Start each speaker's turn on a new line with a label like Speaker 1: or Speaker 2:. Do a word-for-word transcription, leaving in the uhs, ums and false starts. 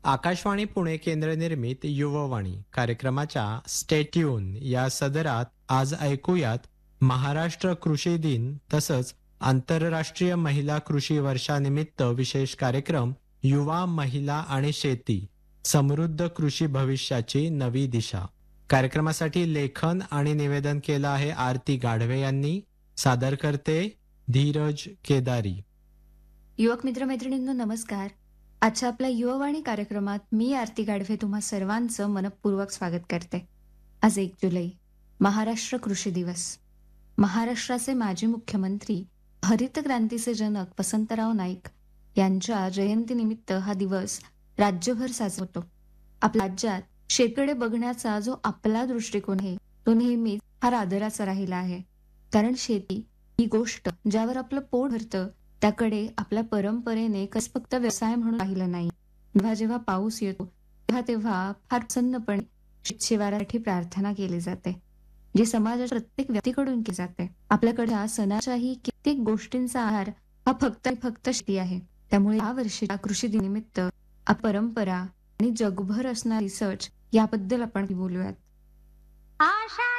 Speaker 1: आकाशवाणी पुणे केंद्र निर्मित युववाणी कार्यक्रमाच्या स्टेट्यून या सदरात आज ऐकूयात महाराष्ट्र कृषी दिन तसंच आंतरराष्ट्रीय महिला कृषी वर्षानिमित्त विशेष कार्यक्रम युवा महिला आणि शेती समृद्ध कृषी भविष्याची नवी दिशा. कार्यक्रमासाठी लेखन आणि निवेदन केलं आहे आरती गाढवे यांनी. सादर करते धीरज केदारी.
Speaker 2: युवक मित्र मैत्रिणींनो नमस्कार. आजच्या आपल्या युववाणी कार्यक्रमात मी आरती गाढवे तुम्हा सर्वांचं मनपूर्वक स्वागत करते. आज एक जुलै महाराष्ट्र कृषी दिवस. महाराष्ट्राचे माजी मुख्यमंत्री हरित क्रांतीचे जनक वसंतराव नाईक यांच्या जयंतीनिमित्त हा दिवस राज्यभर साजरा होतो. आपल्या राज्यात शेतीकडे बघण्याचा जो आपला दृष्टिकोन आहे तो नेहमीच फार आदराचा राहिला आहे. कारण शेती ही गोष्ट ज्यावर आपलं पोट भरतं त्याकडे आपल्या परंपरेने कस फक्त व्यवसाय म्हणून राहिलं नाही. जेव्हा जेव्हा पाऊस येतो तेव्हा तेव्हा फार प्रसन्नपणे शेतशिवारासाठी प्रार्थना केली जाते, जी समाजाच्या प्रत्येक व्यक्तीकडून केली जाते. आपल्याकडे सणाच्याही कित्येक गोष्टींचा आहार हा फक्त फक्त शेती आहे. त्यामुळे या वर्षीच्या कृषी दिनानिमित्त परंपरा आणि जगभर असणारी रिसर्च याबद्दल आपण बोलूयात.
Speaker 3: आशा